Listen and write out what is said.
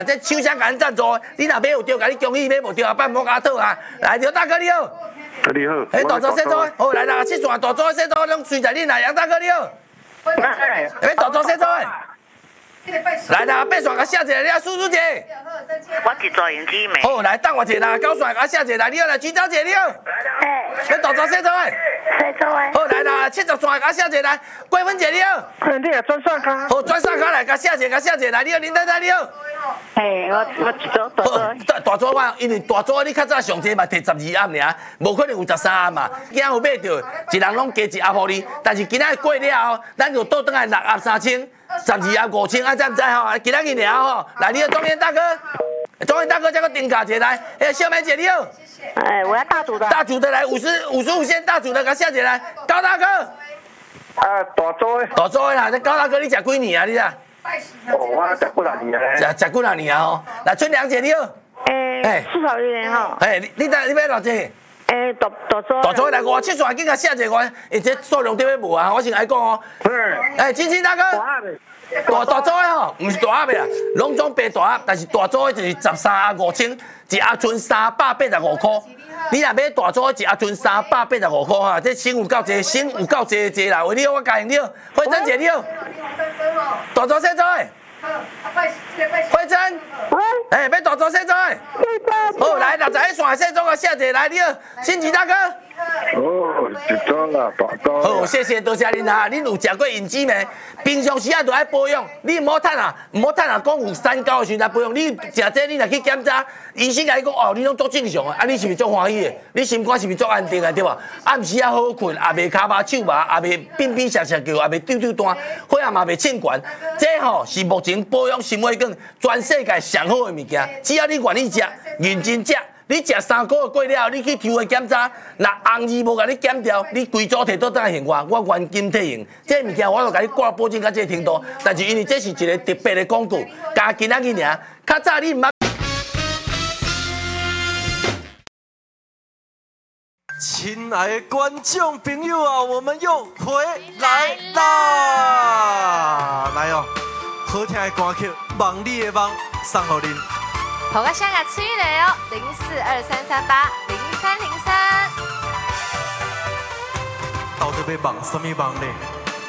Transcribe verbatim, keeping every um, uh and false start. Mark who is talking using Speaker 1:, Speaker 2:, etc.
Speaker 1: 这厂商甲咱赞助，你若买有对，甲你恭喜；买无对，啊，办莫甲讨啊。来，刘大哥你好。
Speaker 2: 你好。
Speaker 1: 哎，大组小组，好来啦，七线大组小组拢随在你啦，杨大哥你好。哎，大组小组。来啦，八线甲写一个，你啊，叔叔姐。
Speaker 3: 我是做营机妹。
Speaker 1: 好，来等我一下啦，九线甲写一个，来你好来，徐小姐你好。
Speaker 3: 哎。
Speaker 1: 要大组小组。
Speaker 3: 小组诶。
Speaker 1: 好来啦，七十线甲写一个，来，桂芬姐你好。
Speaker 2: 你也转上卡。
Speaker 1: 好，转上卡来，甲写一个，甲写一个，来你好，林太太你好。
Speaker 3: 嘿，我我一组大组。
Speaker 1: 大大组我，因为大组你较早上济嘛摕十二暗尔，无可能有十三暗嘛。今有买着，一人拢加一暗互你。但是今仔过了后，咱就倒转来六暗三千，十二暗五千，啊，知唔知吼？今仔日了吼，来你好，庄园大哥，庄园大哥，这个定价一来，哎，小梅姐你好。
Speaker 3: 哎，我要大组的。
Speaker 1: 大组的来五十五十五线大组的，甲下姐来，高大哥。
Speaker 2: 啊，大组的。
Speaker 1: 大组的啦，这高大哥你食几年啊？你啊？
Speaker 2: 哦，我食几啊年啊。
Speaker 1: 食食几啊年啊？吼，来春良姐你好。
Speaker 3: 诶，四十一年吼。
Speaker 1: 哎，你你你买偌济？
Speaker 3: 诶，大大组。
Speaker 1: 大组来五七线，紧甲写一个我，而且数量特别无啊，我先来讲哦。
Speaker 2: 嗯。
Speaker 1: 哎，金星大哥。大大组的吼，唔是大鸭的啦，拢总白大鸭，但是大组的就是十三鸭五千，一鸭剩三百八十五块。你若买大组的，一鸭剩三百八十五块哈，这省有够济，省有够济济啦。为你好，我答应你好，慧珍姐你好。大组小组的。慧珍。哎，买大组小组的。好，来六十一线小组个小姐来，你好，新奇大哥。
Speaker 2: 哦，一组啦，大组。
Speaker 1: 好，谢谢，多谢恁哈，恁有食过银鸡没？平常时啊都爱保养，你唔好趁啊，唔好趁啊，讲有三高的时阵保养。你食这，你若去检查，医生甲你讲哦，你拢足正常的，啊，你是毋是足欢喜的？你心肝是毋是足安定的，对吧？暗时啊好困，也袂骹麻手麻，也袂变变涩涩叫，也袂丢丢单，血压嘛袂称悬。这吼是目前保养心血管全世界上好的物件，只要你愿意食，认真食。你食三个月过了后，你去抽个检查，若红字无甲你检掉，你规组摕倒倒来现我，我原金退用。这物件我就甲你挂保证到这程度，但是因为这是一个特别的广告，加今仔日尔，较早你毋捌。
Speaker 4: 亲爱的观众朋友啊，我们又回来啦！来哦，好听的歌曲《梦你的梦》送给您。
Speaker 5: 同个香港吃一雷哦，零四二三三八零三零三。
Speaker 4: 到底要梦什么梦呢？